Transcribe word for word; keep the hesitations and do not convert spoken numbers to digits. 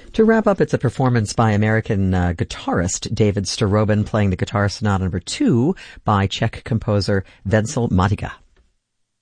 To wrap up, it's a performance by American uh, guitarist David Starobin playing the Guitar Sonata number two by Czech composer Vencel Madiga.